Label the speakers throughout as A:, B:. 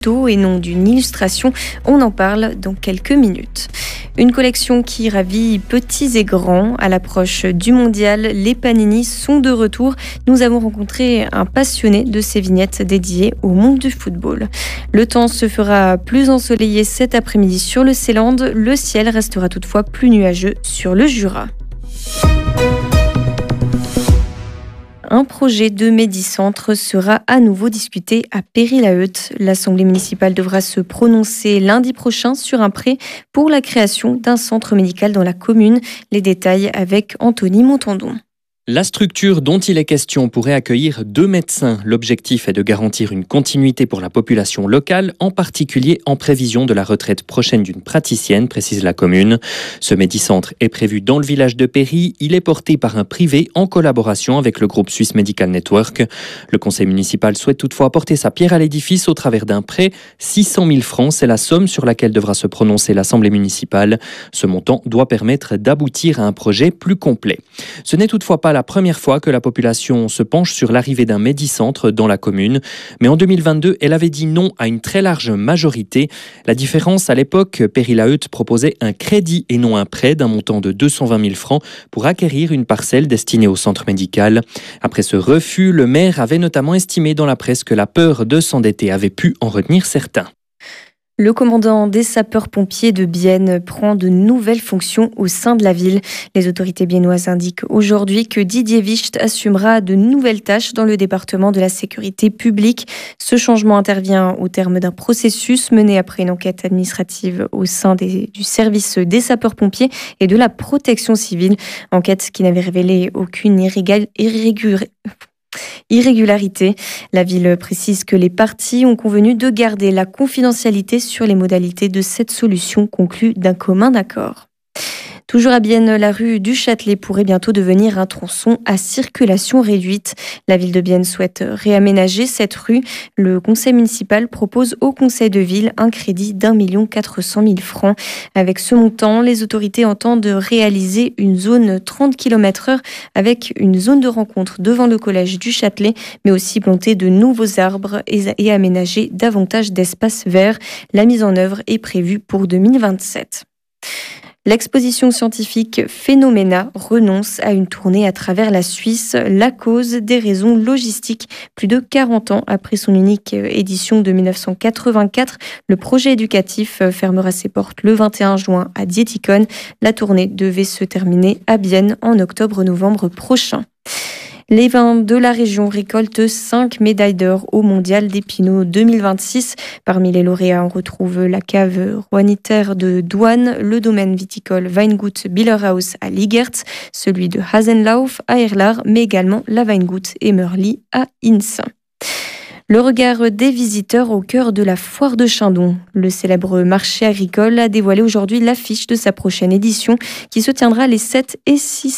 A: et non d'une illustration. On en parle dans quelques minutes. Une collection qui ravit petits et grands. À l'approche du mondial, les Panini sont de retour. Nous avons rencontré un passionné de ces vignettes dédiées au monde du football. Le temps se fera plus ensoleillé cet après-midi sur le Seeland. Le ciel restera toutefois plus nuageux sur le Jura. Un projet de Médicentre sera à nouveau discuté à Péry-la-Heutte. L'Assemblée municipale devra se prononcer lundi prochain sur un prêt pour la création d'un centre médical dans la commune. Les détails avec Anthony Montandon.
B: La structure dont il est question pourrait accueillir 2 médecins. L'objectif est de garantir une continuité pour la population locale, en particulier en prévision de la retraite prochaine d'une praticienne, précise la commune. Ce médicentre est prévu dans le village de Péry. Il est porté par un privé en collaboration avec le groupe Swiss Medical Network. Le conseil municipal souhaite toutefois apporter sa pierre à l'édifice au travers d'un prêt. 600 000 francs, c'est la somme sur laquelle devra se prononcer l'Assemblée municipale. Ce montant doit permettre d'aboutir à un projet plus complet. Ce n'est toutefois pas la première fois que la population se penche sur l'arrivée d'un médicentre dans la commune. Mais en 2022, elle avait dit non à une très large majorité. La différence, à l'époque, Péry-la-Heutte proposait un crédit et non un prêt d'un montant de 220 000 francs pour acquérir une parcelle destinée au centre médical. Après ce refus, le maire avait notamment estimé dans la presse que la peur de s'endetter avait pu en retenir certains.
A: Le commandant des sapeurs-pompiers de Bienne prend de nouvelles fonctions au sein de la ville. Les autorités biennoises indiquent aujourd'hui que Didier Wicht assumera de nouvelles tâches dans le département de la sécurité publique. Ce changement intervient au terme d'un processus mené après une enquête administrative au sein du service des sapeurs-pompiers et de la protection civile. Enquête qui n'avait révélé aucune irrégularité. La ville précise que les parties ont convenu de garder la confidentialité sur les modalités de cette solution conclue d'un commun accord. Toujours à Bienne, la rue du Châtelet pourrait bientôt devenir un tronçon à circulation réduite. La ville de Bienne souhaite réaménager cette rue. Le conseil municipal propose au conseil de ville un crédit d'1 400 000 francs. Avec ce montant, les autorités entendent réaliser une zone 30 km/h avec une zone de rencontre devant le collège du Châtelet, mais aussi planter de nouveaux arbres et aménager davantage d'espaces verts. La mise en œuvre est prévue pour 2027. L'exposition scientifique Phénoména renonce à une tournée à travers la Suisse. La cause, des raisons logistiques. Plus de 40 ans après son unique édition de 1984, le projet éducatif fermera ses portes le 21 juin à Dietikon. La tournée devait se terminer à Bienne en octobre-novembre prochain. Les vins de la région récoltent 5 médailles d'or au Mondial d'Épinot 2026. Parmi les lauréats, on retrouve la cave Roaniter de Douane, le domaine viticole Weingut Billerhaus à Ligertz, celui de Hasenlauf à Erlar, mais également la Weingut Emmerli à Inns. Le regard des visiteurs au cœur de la foire de Chindon. Le célèbre marché agricole a dévoilé aujourd'hui l'affiche de sa prochaine édition qui se tiendra les 6 et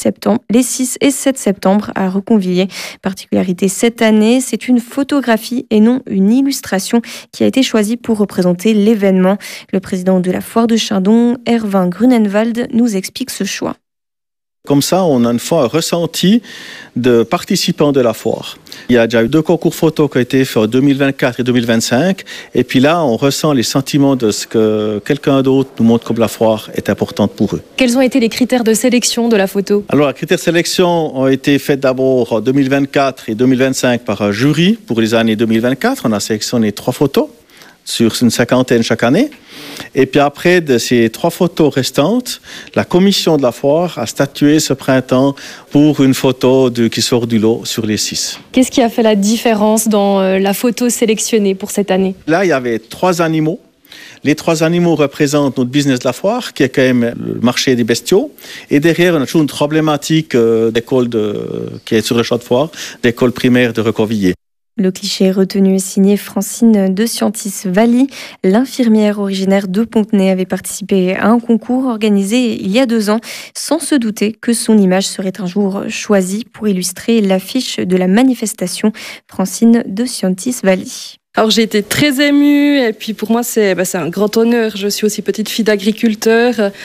A: 7 septembre à Reconvilier. Particularité cette année, c'est une photographie et non une illustration qui a été choisie pour représenter l'événement. Le président de la foire de Chindon, Erwin Grunenwald, nous explique ce choix.
C: Comme ça, on a une fois un ressenti de participants de la foire. Il y a déjà eu 2 concours photos qui ont été faits en 2024 et 2025. Et puis là, on ressent les sentiments de ce que quelqu'un d'autre nous montre comme la foire est importante pour eux.
D: Quels ont été les critères de sélection de la photo ?
C: Alors, les critères de sélection ont été faits d'abord en 2024 et 2025 par un jury pour les années 2024. On a sélectionné 3 photos sur une 50aine chaque année. Et puis après, de ces 3 photos restantes, la commission de la foire a statué ce printemps pour une photo qui sort du lot sur les 6.
D: Qu'est-ce qui a fait la différence dans la photo sélectionnée pour cette année ?
C: Là, il y avait 3 animaux. Les 3 animaux représentent notre business de la foire, qui est quand même le marché des bestiaux. Et derrière, on a toujours une problématique d'école qui est sur le champ de foire, d'école primaire de Reconvilier.
A: Le cliché retenu est signé Francine de Scientis-Valli. L'infirmière originaire de Pontenay avait participé à un concours organisé il y a 2 ans, sans se douter que son image serait un jour choisie pour illustrer l'affiche de la manifestation. Francine de Scientis-Valli.
E: Alors j'ai été très émue et puis pour moi c'est un grand honneur. Je suis aussi petite fille d'agriculteur.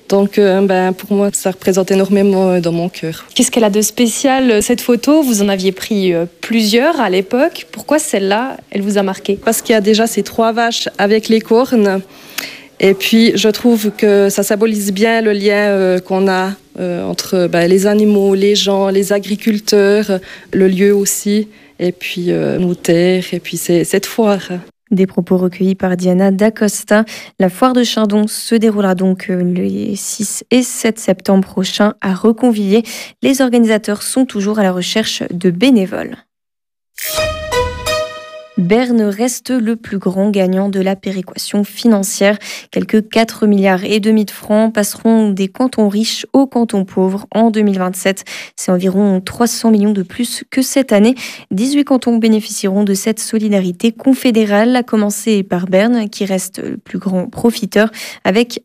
E: Donc pour moi, ça représente énormément dans mon cœur.
D: Qu'est-ce qu'elle a de spécial, cette photo? Vous en aviez pris plusieurs à l'époque. Pourquoi celle-là, elle vous a marqué?
E: Parce qu'il y a déjà ces 3 vaches avec les cornes. Et puis, je trouve que ça symbolise bien le lien qu'on a entre les animaux, les gens, les agriculteurs, le lieu aussi, et puis nos terres, et puis cette foire.
A: Des propos recueillis par Diana Dacosta. La foire de Chardon se déroulera donc les 6 et 7 septembre prochains à Reconvilier. Les organisateurs sont toujours à la recherche de bénévoles. Berne reste le plus grand gagnant de la péréquation financière. Quelques 4,5 milliards de francs passeront des cantons riches aux cantons pauvres en 2027. C'est environ 300 millions de plus que cette année. 18 cantons bénéficieront de cette solidarité confédérale, à commencer par Berne, qui reste le plus grand profiteur, avec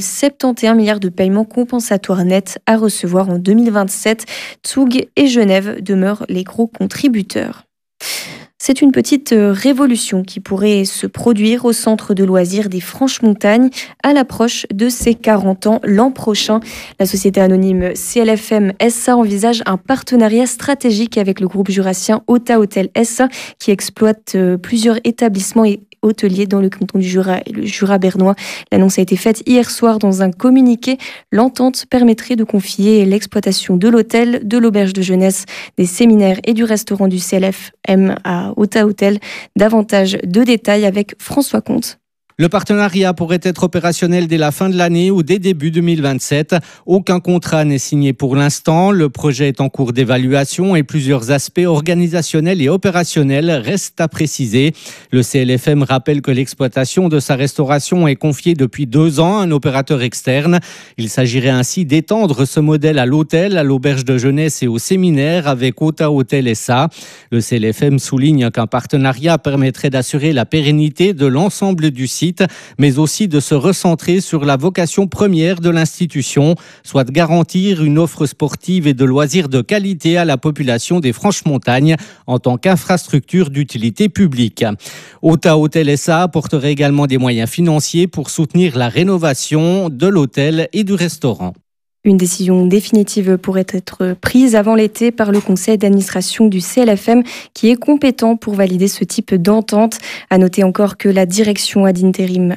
A: 1,71 milliard de paiements compensatoires nets à recevoir en 2027. Zug et Genève demeurent les gros contributeurs. C'est une petite révolution qui pourrait se produire au centre de loisirs des Franches-Montagnes à l'approche de ses 40 ans l'an prochain. La société anonyme CLFM SA envisage un partenariat stratégique avec le groupe jurassien Ota Hotel SA qui exploite plusieurs établissements et hôteliers dans le canton du Jura et le Jura bernois. L'annonce a été faite hier soir dans un communiqué. L'entente permettrait de confier l'exploitation de l'hôtel, de l'auberge de jeunesse, des séminaires et du restaurant du CLFM à Ota Hotel. Davantage de détails avec François Comte.
F: Le partenariat pourrait être opérationnel dès la fin de l'année ou dès début 2027. Aucun contrat n'est signé pour l'instant. Le projet est en cours d'évaluation et plusieurs aspects organisationnels et opérationnels restent à préciser. Le CLFM rappelle que l'exploitation de sa restauration est confiée depuis 2 ans à un opérateur externe. Il s'agirait ainsi d'étendre ce modèle à l'hôtel, à l'auberge de jeunesse et au séminaire avec Ota Hotel SA. Le CLFM souligne qu'un partenariat permettrait d'assurer la pérennité de l'ensemble du site, mais aussi de se recentrer sur la vocation première de l'institution, soit de garantir une offre sportive et de loisirs de qualité à la population des Franches-Montagnes en tant qu'infrastructure d'utilité publique. Ota Hotel SA apporterait également des moyens financiers pour soutenir la rénovation de l'hôtel et du restaurant.
A: Une décision définitive pourrait être prise avant l'été par le conseil d'administration du CLFM qui est compétent pour valider ce type d'entente. À noter encore que la direction ad intérim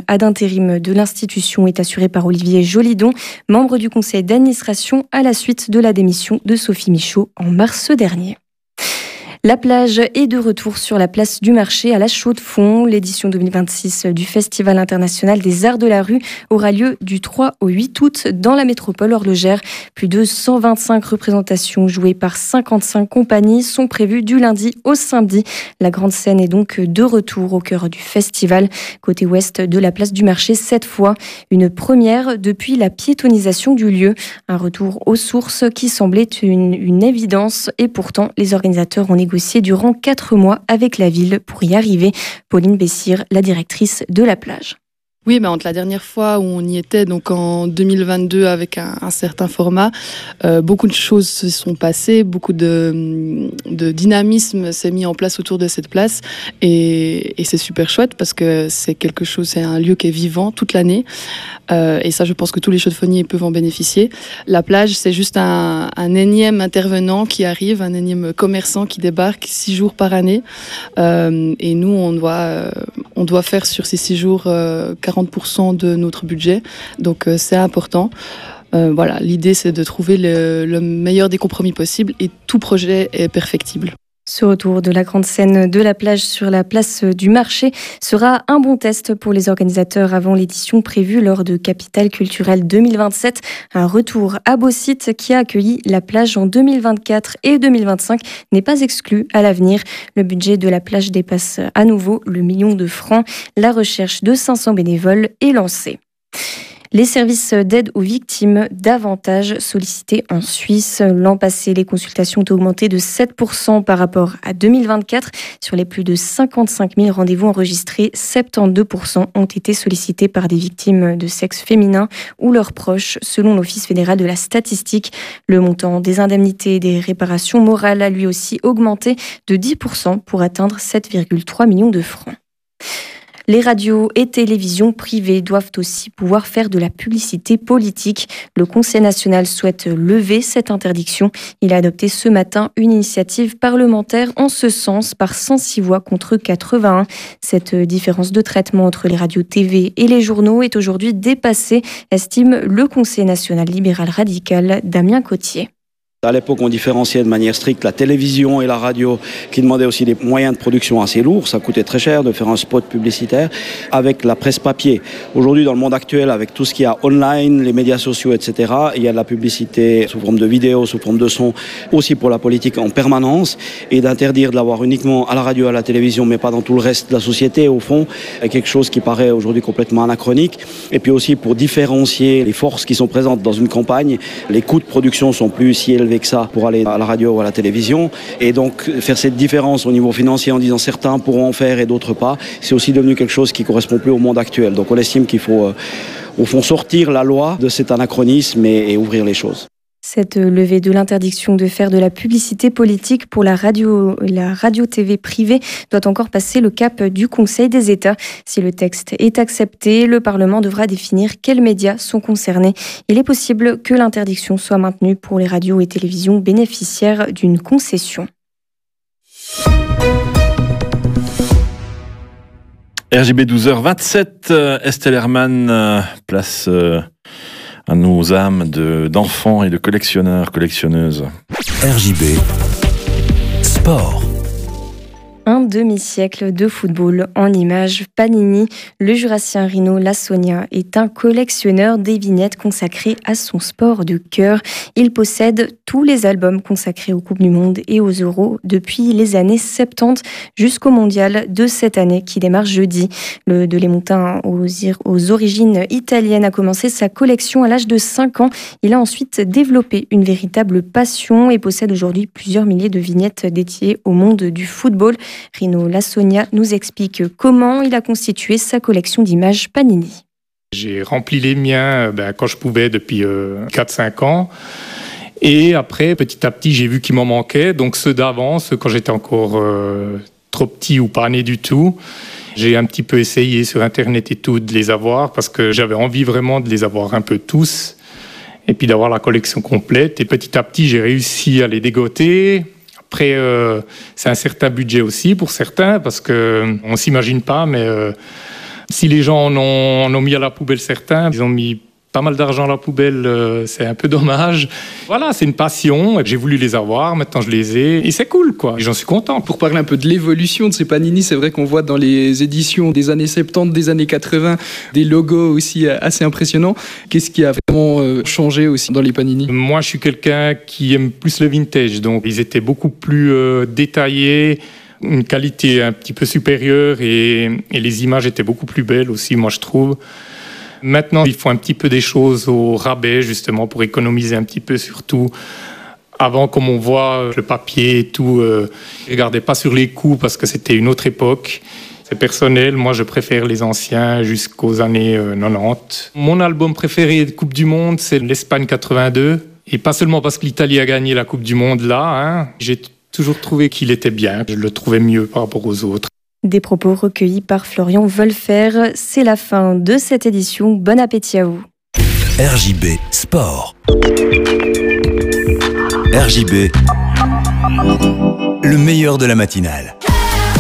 A: de l'institution est assurée par Olivier Jolidon, membre du conseil d'administration à la suite de la démission de Sophie Michaud en mars dernier. La plage est de retour sur la place du marché à la Chaux-de-Fonds. L'édition 2026 du Festival international des arts de la rue aura lieu du 3 au 8 août dans la métropole horlogère. Plus de 125 représentations jouées par 55 compagnies sont prévues du lundi au samedi. La grande scène est donc de retour au cœur du festival. Côté ouest de la place du marché, cette fois, une première depuis la piétonisation du lieu. Un retour aux sources qui semblait une évidence et pourtant les organisateurs ont négocié durant 4 mois avec la ville pour y arriver. Pauline Bessire, la directrice de la plage.
G: Oui, entre la dernière fois où on y était, donc en 2022 avec un certain format, beaucoup de choses se sont passées, beaucoup de dynamisme s'est mis en place autour de cette place et c'est super chouette parce que c'est quelque chose, c'est un lieu qui est vivant toute l'année et ça je pense que tous les chaux-de-fonniers peuvent en bénéficier. La plage c'est juste un énième intervenant qui arrive, un énième commerçant qui débarque 6 jours par année et nous on doit faire sur ces 6 jours 40% de notre budget, donc c'est important. L'idée c'est de trouver le meilleur des compromis possibles et tout projet est perfectible.
A: Ce retour de la grande scène de la plage sur la place du marché sera un bon test pour les organisateurs avant l'édition prévue lors de Capitale Culturelle 2027. Un retour à Beausite qui a accueilli la plage en 2024 et 2025 n'est pas exclu à l'avenir. Le budget de la plage dépasse à nouveau le 1 million de francs. La recherche de 500 bénévoles est lancée. Les services d'aide aux victimes davantage sollicités en Suisse. L'an passé, les consultations ont augmenté de 7% par rapport à 2024. Sur les plus de 55 000 rendez-vous enregistrés, 72% ont été sollicités par des victimes de sexe féminin ou leurs proches, selon l'Office fédéral de la statistique. Le montant des indemnités et des réparations morales a lui aussi augmenté de 10% pour atteindre 7,3 millions de francs. Les radios et télévisions privées doivent aussi pouvoir faire de la publicité politique. Le Conseil national souhaite lever cette interdiction. Il a adopté ce matin une initiative parlementaire en ce sens par 106 voix contre 81. Cette différence de traitement entre les radios TV et les journaux est aujourd'hui dépassée, estime le Conseil national libéral radical Damien Cotier.
H: À l'époque, on différenciait de manière stricte la télévision et la radio, qui demandaient aussi des moyens de production assez lourds. Ça coûtait très cher de faire un spot publicitaire avec la presse papier. Aujourd'hui, dans le monde actuel, avec tout ce qu'il y a online, les médias sociaux, etc., il y a de la publicité sous forme de vidéo, sous forme de son, aussi pour la politique en permanence. Et d'interdire de l'avoir uniquement à la radio, à la télévision, mais pas dans tout le reste de la société, au fond, est quelque chose qui paraît aujourd'hui complètement anachronique. Et puis aussi pour différencier les forces qui sont présentes dans une campagne, les coûts de production sont plus si élevés que ça pour aller à la radio ou à la télévision, et donc faire cette différence au niveau financier en disant certains pourront en faire et d'autres pas, c'est aussi devenu quelque chose qui correspond plus au monde actuel. Donc on estime qu'il faut au fond sortir la loi de cet anachronisme et ouvrir les choses.
A: Cette levée de l'interdiction de faire de la publicité politique pour la radio-TV privée doit encore passer le cap du Conseil des États. Si le texte est accepté, le Parlement devra définir quels médias sont concernés. Il est possible que l'interdiction soit maintenue pour les radios et télévisions bénéficiaires d'une concession.
I: RJB 12h27, Estelle Hermann, place à nos âmes d'enfants et de collectionneurs, collectionneuses.
J: RJB Sport.
A: Un demi-siècle de football en images. Panini, le Jurassien Rino Lasogna, est un collectionneur des vignettes consacrées à son sport de cœur. Il possède tous les albums consacrés aux Coupes du Monde et aux Euros depuis les années 70 jusqu'au Mondial de cette année qui démarre jeudi. Le Delémontin aux origines italiennes a commencé sa collection à l'âge de 5 ans. Il a ensuite développé une véritable passion et possède aujourd'hui plusieurs milliers de vignettes dédiées au monde du football. Rino Lasogna nous explique comment il a constitué sa collection d'images Panini.
K: J'ai rempli les miens quand je pouvais depuis 4-5 ans. Et après, petit à petit, j'ai vu qu'il m'en manquait. Donc ceux d'avant, ceux quand j'étais encore trop petit ou pas né du tout, j'ai un petit peu essayé sur Internet et tout de les avoir parce que j'avais envie vraiment de les avoir un peu tous. Et puis d'avoir la collection complète. Et petit à petit, j'ai réussi à les dégoter. Après, c'est un certain budget aussi pour certains, parce qu'on ne s'imagine pas, mais si les gens en ont mis à la poubelle certains, ils ont mis pas mal d'argent à la poubelle, c'est un peu dommage. Voilà, c'est une passion, j'ai voulu les avoir, maintenant je les ai, et c'est cool, quoi. Et j'en suis content.
L: Pour parler un peu de l'évolution de ces Panini, c'est vrai qu'on voit dans les éditions des années 70, des années 80, des logos aussi assez impressionnants. Qu'est-ce qui a vraiment changé aussi dans les Panini ?
K: Moi, je suis quelqu'un qui aime plus le vintage, donc ils étaient beaucoup plus détaillés, une qualité un petit peu supérieure, et les images étaient beaucoup plus belles aussi, moi je trouve. Maintenant, il faut un petit peu des choses au rabais, justement, pour économiser un petit peu, surtout. Avant, comme on voit, le papier et tout, je ne regardais pas sur les coûts parce que c'était une autre époque. C'est personnel, moi je préfère les anciens jusqu'aux années 90. Mon album préféré de Coupe du Monde, c'est l'Espagne 82. Et pas seulement parce que l'Italie a gagné la Coupe du Monde là, j'ai toujours trouvé qu'il était bien. Je le trouvais mieux par rapport aux autres.
A: Des propos recueillis par Florian Wolfer. C'est la fin de cette édition. Bon appétit à vous.
J: RJB Sport. RJB, le meilleur de la matinale.